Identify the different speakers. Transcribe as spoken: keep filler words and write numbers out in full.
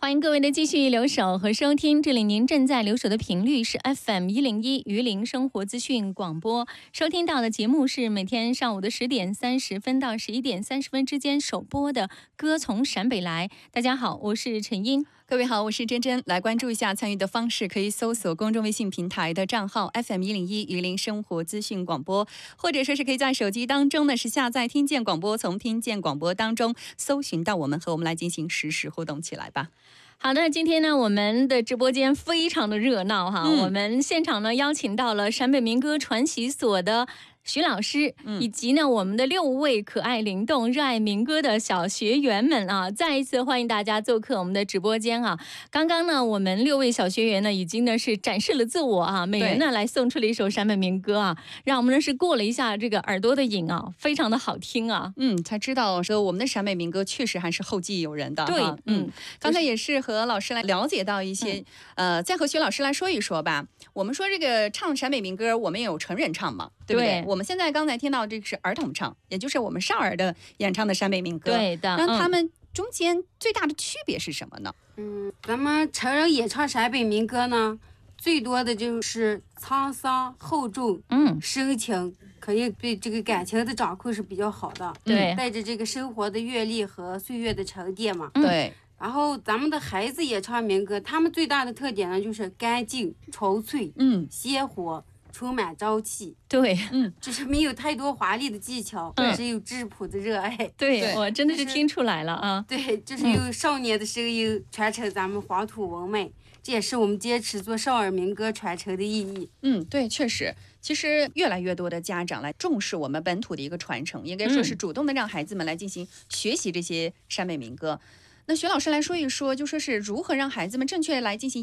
Speaker 1: 欢迎各位的继续留守和收听，这里您正在留守的频率是 F M 一零一榆林生活资讯广播，收听到的节目是每天上午的十点三十分到十一点三十分之间首播的《歌从陕北来》。大家好，我是陈英。
Speaker 2: 各位好，我是珍珍。来关注一下参与的方式，可以搜索公众微信平台的账号 F M 一零一榆林生活资讯广播，或者说是可以在手机当中呢是下载听见广播，从听见广播当中搜寻到我们，和我们来进行实时互动起来吧。
Speaker 1: 好的，今天呢，我们的直播间非常的热闹哈、嗯，我们现场呢邀请到了陕北民歌传习所的徐老师、嗯、以及呢我们的六位可爱灵动热爱民歌的小学员们啊，再一次欢迎大家做客我们的直播间啊。刚刚呢我们六位小学员呢已经呢是展示了自我啊，每人呢来送出了一首陕北民歌啊，让我们呢是过了一下这个耳朵的瘾啊，非常的好听啊。
Speaker 2: 嗯，才知道说我们的陕北民歌确实还是后继有人的。
Speaker 1: 对，嗯，
Speaker 2: 嗯刚才也是和老师来了解到一些、嗯、呃再和徐老师来说一说吧。我们说这个唱陕北民歌，我们也有成人唱嘛，对不对？对，我们现在刚才听到这个是儿童唱，也就是我们少儿的演唱的陕北民歌。
Speaker 1: 对的，
Speaker 2: 那他们中间最大的区别是什么呢？
Speaker 3: 嗯，咱们成人演唱陕北民歌呢，最多的就是沧桑厚重，嗯，深情，可以对这个感情的掌控是比较好的。
Speaker 1: 对，
Speaker 3: 带着这个生活的阅历和岁月的沉淀嘛。
Speaker 2: 嗯、对。
Speaker 3: 然后咱们的孩子也唱民歌，他们最大的特点呢就是干净、纯粹、
Speaker 2: 嗯，
Speaker 3: 鲜活。充满朝气，
Speaker 1: 对，
Speaker 3: 嗯，就是没有太多华丽的技巧，嗯、只有质朴的热爱。
Speaker 1: 对，对我真的是听出来了啊！
Speaker 3: 对，就是用少年的声音传承咱们黄土文脉，嗯、这也是我们坚持做少儿民歌传承的意义。
Speaker 2: 嗯，对，确实，其实越来越多的家长来重视我们本土的一个传承，应该说是主动的让孩子们来进行学习这些陕北民歌。那徐老师来说一说，就说是如何让孩子们正确来进行